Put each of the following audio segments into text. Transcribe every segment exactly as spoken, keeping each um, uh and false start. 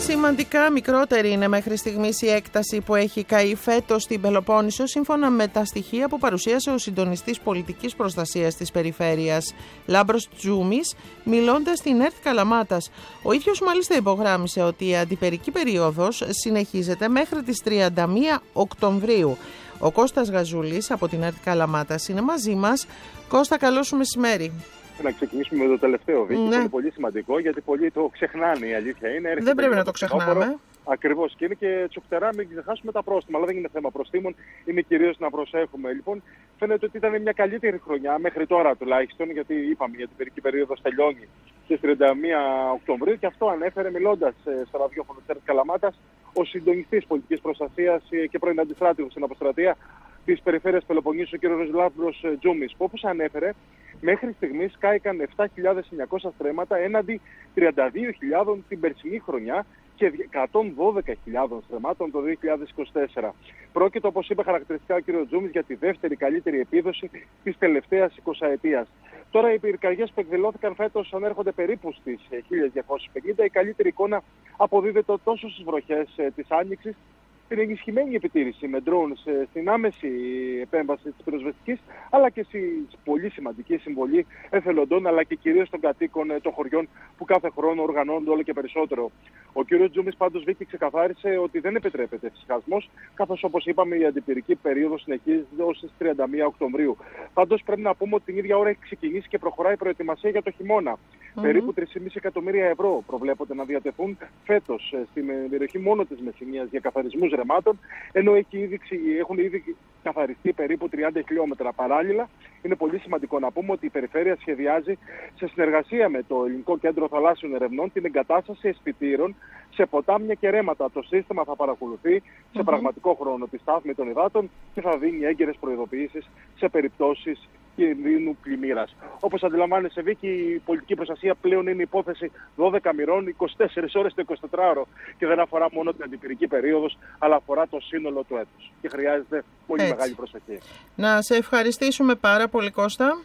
Σημαντικά μικρότερη είναι μέχρι στιγμής η έκταση που έχει καεί φέτος στην Πελοπόννησο, σύμφωνα με τα στοιχεία που παρουσίασε ο συντονιστής πολιτικής προστασίας της περιφέρειας, Λάμπρος Τζούμης, μιλώντας στην ΕΡΤ Καλαμάτας. Ο ίδιος μάλιστα υπογράμμισε ότι η αντιπερική περίοδος συνεχίζεται μέχρι τις τριάντα μία Οκτωβρίου. Ο Κώστας Γαζούλης από την ΕΡΤ Καλαμάτας είναι μαζί μας. Κώστα, καλό σου μεσημέρι. Να ξεκινήσουμε με το τελευταίο βίντεο, ναι. Είναι πολύ σημαντικό, γιατί πολλοί το ξεχνάνε, η αλήθεια είναι. Δεν πρέπει να το ξεχνάμε. Ακριβώς, και είναι και τσουκτερά, μην ξεχάσουμε τα πρόστιμα. Αλλά δεν είναι θέμα προστίμων, είναι κυρίως να προσέχουμε. Λοιπόν, φαίνεται ότι ήταν μια καλύτερη χρονιά μέχρι τώρα τουλάχιστον, γιατί είπαμε για την περική περίοδος τελειώνει στις τριάντα μία Οκτωβρίου, και αυτό ανέφερε μιλώντας στο ραδιόφωνο της ΕΡΤ Καλαμάτας ο συντονιστής πολιτικής προστασίας και πρώην αντιστράτηγος στην αποστρατεία της περιφέρειας Πελοποννήσου, ο κ. Λάμπρος Τζούμης, που όπως ανέφερε, μέχρι στιγμής κάηκαν επτά χιλιάδες εννιακόσια στρέμματα έναντι τριάντα δύο χιλιάδες την περσινή χρονιά και εκατόν δώδεκα χιλιάδες στρεμμάτων το δύο χιλιάδες είκοσι τέσσερα. Πρόκειται, όπως είπε χαρακτηριστικά ο κ. Τζούμης, για τη δεύτερη καλύτερη επίδοση της τελευταίας εικοσαετίας. Τώρα οι πυρκαγιές που εκδηλώθηκαν φέτος ανέρχονται περίπου στις χίλια διακόσιες πενήντα. Η καλύτερη εικόνα αποδίδεται τόσο στις βροχές της Άνοιξης, την ενισχυμένη επιτήρηση με drones, στην άμεση επέμβαση της πυροσβεστικής, αλλά και στη πολύ σημαντική συμβολή εθελοντών, αλλά και κυρίως των κατοίκων των χωριών που κάθε χρόνο οργανώνονται όλο και περισσότερο. Ο κ. Τζούμης πάντως Βίκη ξεκαθάρισε ότι δεν επιτρέπεται φυσικασμός, καθώς όπως είπαμε η αντιπυρική περίοδος συνεχίζεται ως τις τριάντα μία Οκτωβρίου. Πάντως πρέπει να πούμε ότι την ίδια ώρα έχει ξεκινήσει και προχωράει η προετοιμασία για το χειμώνα. Mm-hmm. Περίπου τρία κόμμα πέντε εκατομμύρια ευρώ προβλέπονται να διατεθούν φέτος στην περιοχή μόνο της Μεσσηνίας για καθαρισμούς ρεμάτων, ενώ έχει ήδη, έχουν ήδη καθαριστεί περίπου τριάντα χιλιόμετρα παράλληλα. Είναι πολύ σημαντικό να πούμε ότι η περιφέρεια σχεδιάζει σε συνεργασία με το Ελληνικό Κέντρο Θαλάσσιων Ερευνών την εγκατάσταση αισθητήρων σε ποτάμια και ρέματα. Το σύστημα θα παρακολουθεί σε mm-hmm. πραγματικό χρόνο τη στάθμη των υδάτων και θα δίνει έγκαιρες προειδοποιήσεις σε περιπτώσεις κινδύνου πλημμύρας. Όπως αντιλαμβάνεσαι, Βίκη, η πολιτική προστασία πλέον είναι υπόθεση δώδεκα μοιρών, είκοσι τέσσερις ώρες το εικοσιτετράωρο, και δεν αφορά μόνο την αντιπυρική περίοδος, αλλά αφορά το σύνολο του έτους. Και χρειάζεται πολύ Έτσι. μεγάλη προσοχή. Να σε ευχαριστήσουμε πάρα πολύ, Κώστα.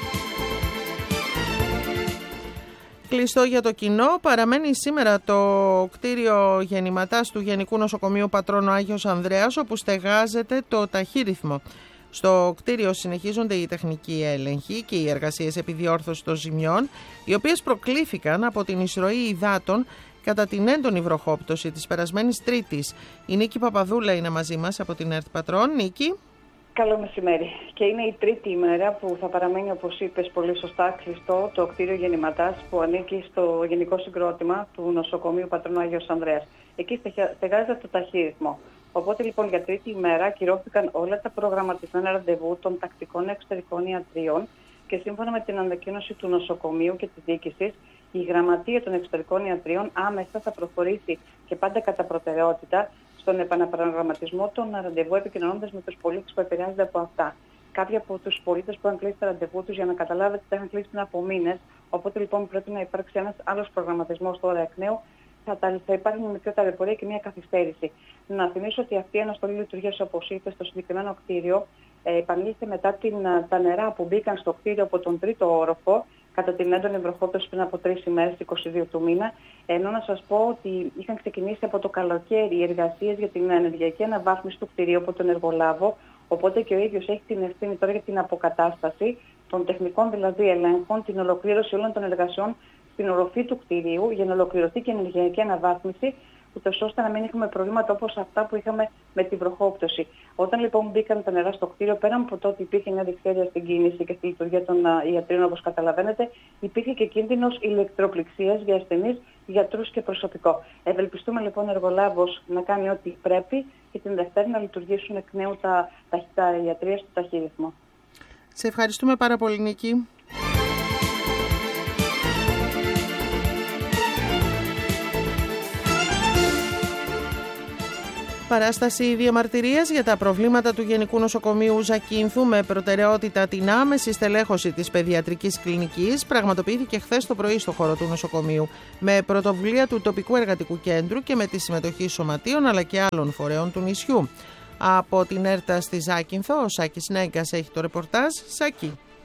Κλειστό για το κοινό παραμένει σήμερα το κτίριο γεννηματάς του Γενικού Νοσοκομείου Πατρών Άγιος Ανδρέας, όπου στεγάζεται το ταχύρυθμο. Στο κτίριο συνεχίζονται οι τεχνικοί έλεγχοι και οι εργασίες επιδιόρθωσης των ζημιών, οι οποίες προκλήθηκαν από την εισρωή υδάτων κατά την έντονη βροχόπτωση της περασμένης Τρίτης. Η Νίκη Παπαδούλα είναι μαζί μας από την ΕΡΤ Πατρών. Νίκη. Καλό μεσημέρι. Και είναι η τρίτη ημέρα που θα παραμένει, όπως είπες πολύ σωστά, κλειστό το κτίριο γεννηματάς που ανήκει στο γενικό συγκρότημα του νοσοκομείου Πατρών Άγιος Ανδρέας. Εκεί στεγάζεται το ταχύρυθμο. Οπότε λοιπόν για τρίτη ημέρα ακυρώθηκαν όλα τα προγραμματισμένα ραντεβού των τακτικών εξωτερικών ιατρίων και σύμφωνα με την ανακοίνωση του νοσοκομείου και της διοίκησης, η γραμματεία των εξωτερικών ιατρίων άμεσα θα προχωρήσει και πάντα κατά προτεραιότητα στον επαναπρογραμματισμό των ραντεβού, επικοινωνώντας με τους πολίτες που επηρεάζονται από αυτά. Κάποιοι από τους πολίτες που έχουν κλείσει τα ραντεβού τους, για να καταλάβετε, τα είχαν κλείσει πριν από μήνες. Οπότε λοιπόν πρέπει να υπάρξει ένας άλλος προγραμματισμός τώρα εκ νέου. Θα, θα υπάρχει μια μικρή ταλαιπωρία και μια καθυστέρηση. Να θυμίσω ότι αυτή η αναστολή λειτουργίας, όπως είπε, στο συγκεκριμένο κτίριο ε, επανήλθε μετά την, τα νερά που μπήκαν στο κτίριο από τον τρίτο όροφο κατά την έντονη βροχόπτωση πριν από τρεις ημέρες, είκοσι δύο του μήνα. Ενώ να σας πω ότι είχαν ξεκινήσει από το καλοκαίρι οι εργασίες για την ενεργειακή αναβάθμιση του κτιρίου από τον εργολάβο. Οπότε και ο ίδιος έχει την ευθύνη τώρα για την αποκατάσταση των τεχνικών δηλαδή ελέγχων, την ολοκλήρωση όλων των εργασιών στην οροφή του κτηρίου για να ολοκληρωθεί και η ενεργειακή αναβάθμιση, ούτως ώστε να μην έχουμε προβλήματα όπως αυτά που είχαμε με τη βροχόπτωση. Όταν λοιπόν μπήκαν τα νερά στο κτίριο, πέραν από το ότι υπήρχε μια δυσχέρεια στην κίνηση και στη λειτουργία των ιατρίων, όπως καταλαβαίνετε, υπήρχε και κίνδυνος ηλεκτροπληξίας για ασθενείς, γιατρούς και προσωπικό. Ευελπιστούμε λοιπόν ο εργολάβος να κάνει ό,τι πρέπει και την Δευτέρα να λειτουργήσουν εκ νέου τα, τα, τα ιατρεία στο ταχύρυθμο. Σε ευχαριστούμε πάρα πολύ, Νίκη. Παράσταση διαμαρτυρίας για τα προβλήματα του Γενικού Νοσοκομείου Ζακίνθου με προτεραιότητα την άμεση στελέχωση της παιδιατρικής κλινικής πραγματοποιήθηκε χθες το πρωί στο χώρο του νοσοκομείου με πρωτοβουλία του τοπικού εργατικού κέντρου και με τη συμμετοχή σωματείων αλλά και άλλων φορέων του νησιού. Από την ΕΡΤΑ στη Ζάκυνθο, ο Σάκης Νέγκας έχει το ρεπορτάζ. Σάκη.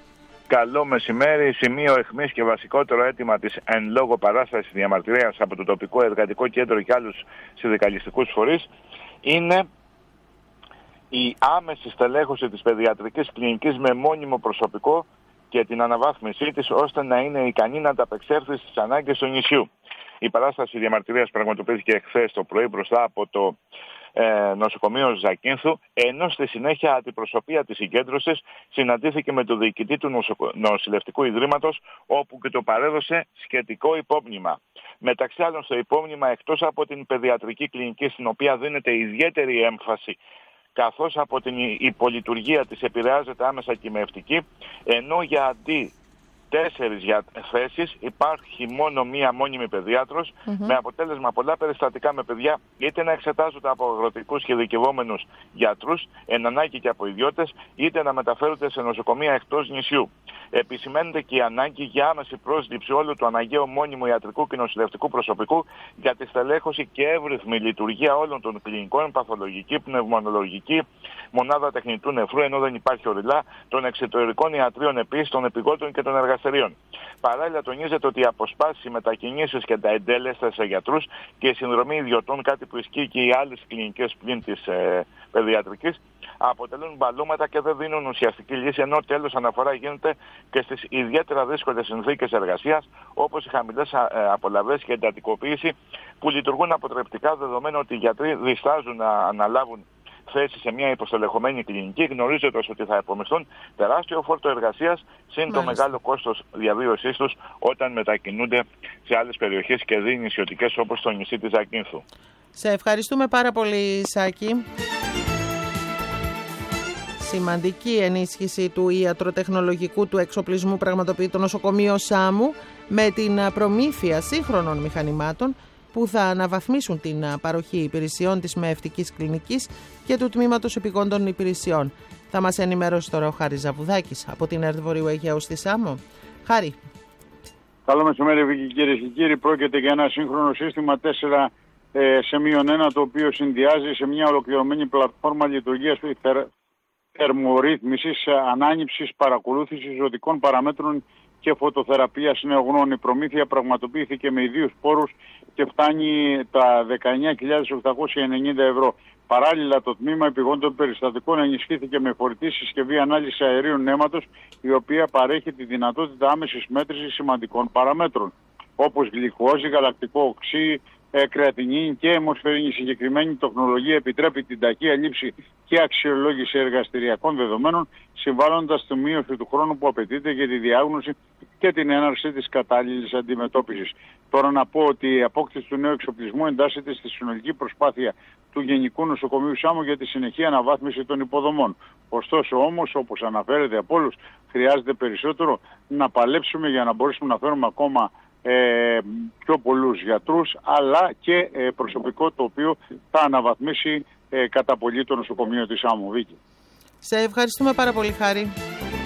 Καλό μεσημέρι. Σημείο αιχμής και βασικότερο αίτημα της εν λόγω παράστασης διαμαρτυρίας από το τοπικό εργατικό κέντρο και άλλους συνδικαλιστικούς φορείς είναι η άμεση στελέχωση της παιδιατρικής κλινικής με μόνιμο προσωπικό και την αναβάθμισή της ώστε να είναι ικανή να ανταπεξέλθει στις ανάγκες του νησιού. Η παράσταση διαμαρτυρίας πραγματοποιήθηκε εχθές το πρωί μπροστά από το ε, νοσοκομείο Ζακίνθου, ενώ στη συνέχεια αντιπροσωπεία της συγκέντρωσης συναντήθηκε με τον διοικητή του νοσοκο... νοσηλευτικού ιδρύματος, όπου και το παρέδωσε σχετικό υπόμνημα. Μεταξύ άλλων, στο υπόμνημα, εκτός από την παιδιατρική κλινική, στην οποία δίνεται ιδιαίτερη έμφαση, καθώς από την υπολειτουργία της επηρεάζεται άμεσα και η μευτική, ενώ για αντί τέσσερις για θέσεις υπάρχει μόνο μία μόνιμη παιδίατρος, mm-hmm. με αποτέλεσμα πολλά περιστατικά με παιδιά είτε να εξετάζονται από αγροτικούς και ειδικευόμενους γιατρούς, εν ανάγκη και από ιδιώτες, είτε να μεταφέρονται σε νοσοκομεία εκτός νησιού. Επισημαίνεται και η ανάγκη για άμεση πρόσληψη όλου του αναγκαίου μόνιμου ιατρικού και νοσηλευτικού προσωπικού για τη στελέχωση και εύρυθμη λειτουργία όλων των κλινικών, παθολογική, πνευμονολογική, μονάδα τεχνητού νεφρού, ενώ δεν υπάρχει οριλά, των εξωτερικών ιατρίων επίσης, των επιγόντων και των εργαστηρίων. Παράλληλα, τονίζεται ότι οι αποσπάσεις, οι μετακινήσεις και τα εντέλεστα σε γιατρούς και η συνδρομή ιδιωτών, κάτι που ισχύει και οι άλλες κλινικές πλην της ε, παιδιατρικής, αποτελούν μπαλώματα και δεν δίνουν ουσιαστική λύση, ενώ τέλος αναφορά γίνεται και στις ιδιαίτερα δύσκολες συνθήκες εργασίας, όπως οι χαμηλές απολαβές και εντατικοποίηση, που λειτουργούν αποτρεπτικά, δεδομένου ότι οι γιατροί διστάζουν να αναλάβουν θέση σε μια υποστελεχωμένη κλινική, γνωρίζοντας ότι θα υπομισθούν τεράστιο φόρτο εργασίας, συν το μεγάλο κόστος διαβίωσής τους όταν μετακινούνται σε άλλες περιοχές και δι νησιωτικές όπως το νησί της Ζακίνθου. Σε ευχαριστούμε πάρα πολύ, Σάκη. Σημαντική ενίσχυση του ιατροτεχνολογικού του εξοπλισμού πραγματοποιεί το νοσοκομείο Σάμου με την προμήθεια σύγχρονων μηχανημάτων που θα αναβαθμίσουν την παροχή υπηρεσιών της μεευτικής κλινικής και του τμήματος επιγόντων υπηρεσιών. Θα μας ενημερώσει τώρα ο Χάρης Ζαβουδάκης από την ΕΡΤ Βορείου Αιγαίου στη Σάμο. Χάρη. Καλό μεσημέρι, Βίκη, κυρίες και κύριοι. Πρόκειται για ένα σύγχρονο σύστημα τέσσερα σε μείον ένα, το οποίο συνδυάζει σε μια ολοκληρωμένη πλατφόρμα λειτουργίας του θερμορύθμισης, ανάνυψης, παρακολούθησης ζωτικών παραμέτρων και φωτοθεραπείας νεογνών. Η προμήθεια πραγματοποιήθηκε με ιδίους πόρους και φτάνει τα δεκαεννιά χιλιάδες οκτακόσια ενενήντα ευρώ. Παράλληλα, το τμήμα επιγόντων περιστατικών ενισχύθηκε με φορητή συσκευή ανάλυσης αερίων αίματος, η οποία παρέχει τη δυνατότητα άμεσης μέτρησης σημαντικών παραμέτρων, όπως γλυκόζη, γαλακτικό οξύ, κρεατινίνη και αιμοσφαιρίνη. Η συγκεκριμένη τεχνολογία επιτρέπει την ταχεία λήψη και αξιολόγηση εργαστηριακών δεδομένων, συμβάλλοντας στη μείωση του χρόνου που απαιτείται για τη διάγνωση και την έναρξη της κατάλληλης αντιμετώπισης. Τώρα να πω ότι η απόκτηση του νέου εξοπλισμού εντάσσεται στη συνολική προσπάθεια του Γενικού Νοσοκομείου Σάμου για τη συνεχή αναβάθμιση των υποδομών. Ωστόσο όμως, όπως αναφέρεται από όλους, χρειάζεται περισσότερο να παλέψουμε για να μπορέσουμε να φέρουμε ακόμα Ε, πιο πολλούς γιατρούς, αλλά και ε, προσωπικό το οποίο θα αναβαθμίσει ε, κατά πολύ το νοσοκομείο της Σάμου. Βίκη. Σε ευχαριστούμε πάρα πολύ, Χάρη.